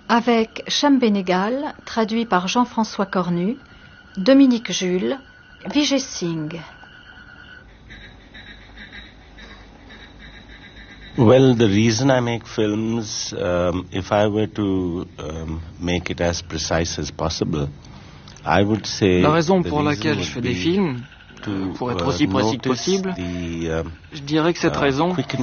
avec Cham Benegal, traduit par Jean-François Cornu, Dominique Jules, Vijay Singh. Well, the reason I make films, if I were to make it as precise as possible, I would say la raison pour laquelle je fais des films, pour être aussi précis que possible, je dirais que cette raison,